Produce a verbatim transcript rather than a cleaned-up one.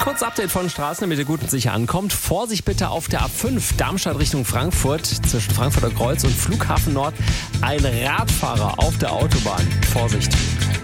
Kurz Update von Straßen, damit ihr gut und sicher ankommt. Vorsicht bitte auf der A fünf, Darmstadt Richtung Frankfurt, zwischen Frankfurter Kreuz und Flughafen Nord. Ein Radfahrer auf der Autobahn. Vorsicht.